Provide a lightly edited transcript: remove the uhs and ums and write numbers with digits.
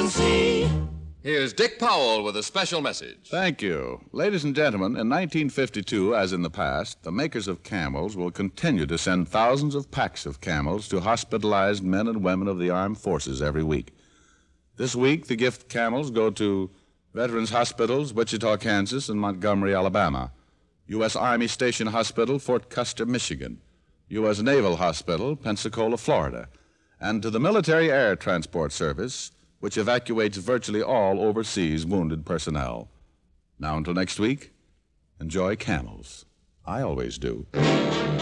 see. Here's Dick Powell with a special message. Thank you. Ladies and gentlemen, in 1952, as in the past, the makers of Camels will continue to send thousands of packs of Camels to hospitalized men and women of the armed forces every week. This week, the gift Camels go to Veterans Hospitals, Wichita, Kansas, and Montgomery, Alabama, U.S. Army Station Hospital, Fort Custer, Michigan, U.S. Naval Hospital, Pensacola, Florida, and to the Military Air Transport Service, which evacuates virtually all overseas wounded personnel. Now until next week, enjoy Camels. I always do.